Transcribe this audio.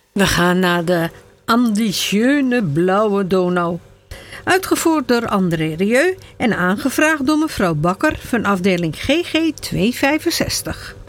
We gaan naar de An die schöne blauwe Donau. Uitgevoerd door André Rieu en aangevraagd door mevrouw Bakker van afdeling GG 265.